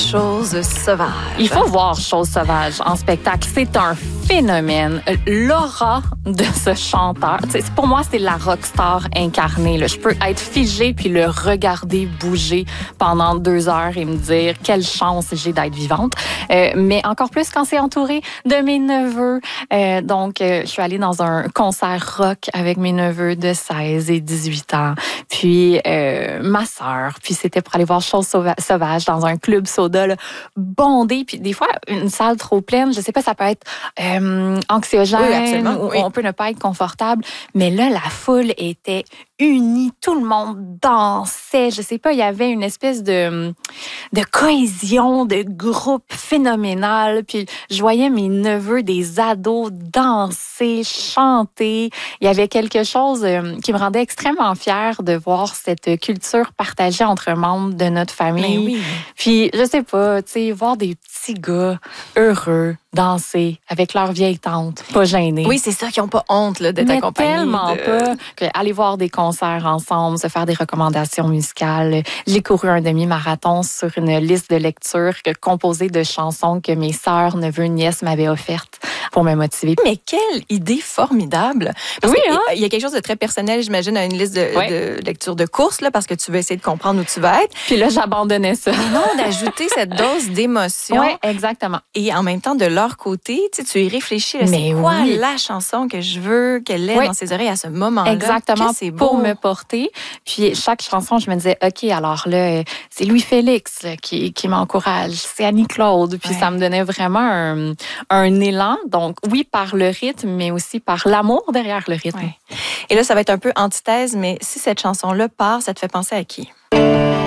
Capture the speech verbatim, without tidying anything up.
Chose sauvage. Il faut voir Chose sauvage en spectacle. C'est un phénomène. L'aura de ce chanteur, pour moi, c'est la rockstar incarnée. Là. Je peux être figée puis le regarder bouger pendant deux heures et me dire quelle chance j'ai d'être vivante. Euh, mais encore plus quand c'est entouré de mes neveux. Euh, donc, euh, je suis allée dans un concert rock avec mes neveux de seize et dix-huit ans. Puis, euh, ma sœur. Puis, c'était pour aller voir Chose sauvage dans un club soda là, bondé. Puis, des fois, une salle trop pleine, je sais pas, ça peut être euh, anxiogène oui, ou oui. on peut ne pas être confortable. Mais là, la foule était unie. Tout le monde dansait. Je sais pas, il y avait une espèce de, de cohésion, de groupe phénoménal. Puis, je voyais mes neveux, des ados, danser, chanter. Il y avait quelque chose euh, qui me rendait extrêmement fière de voir cette culture partagée entre membres de notre famille. Mais oui. Puis, je sais pas, tu sais, voir des petits gars heureux danser avec leur vieille tante, pas gênés. Oui, c'est ça, qui n'ont pas honte là, d'être Mais accompagnés. tellement de... pas. Que aller voir des concerts ensemble, se faire des recommandations musicales. J'ai couru un demi-marathon sur une liste de lecture composée de chansons que mes sœurs, neveux, nièces m'avaient offertes pour me motiver. Mais quelle idée formidable! Parce oui, que, hein? Il y a quelque chose de très personnel, j'imagine, à une liste de, ouais. de lecture de course, là, parce que tu veux essayer de comprendre où tu vas être. Puis là, j'abandonnais ça. Mais non, d'ajouter cette dose d'émotion. Oui, exactement. Et en même temps, de leur côté, tu sais, tu y réfléchis. Là, c'est quoi oui. la chanson que je veux qu'elle ait oui. dans ses oreilles à ce moment-là? Exactement, c'est beau. pour me porter. Puis chaque chanson, je me disais, OK, alors là, c'est Louis-Félix là, qui, qui m'encourage, c'est Annie-Claude. Puis ouais. ça me donnait vraiment un, un élan. Donc oui, par le rythme, mais aussi par l'amour derrière le rythme. Ouais. Et là, ça va être un peu antithèse, mais si cette chanson-là part, ça te fait penser à qui?